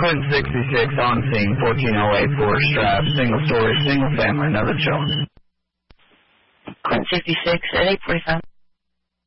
Clinton 66 on scene, 1408 Forest Drive, single story, single family, another children. Clinton 66 at 8:45.